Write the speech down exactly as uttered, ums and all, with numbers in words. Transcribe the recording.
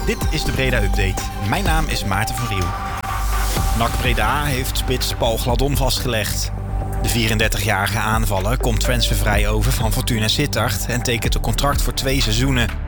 Dit is de Breda Update. Mijn naam is Maarten van Riel. N A C Breda heeft spits Paul Gladon vastgelegd. De vierendertigjarige aanvaller komt transfervrij over van Fortuna Sittard en tekent een contract voor twee seizoenen.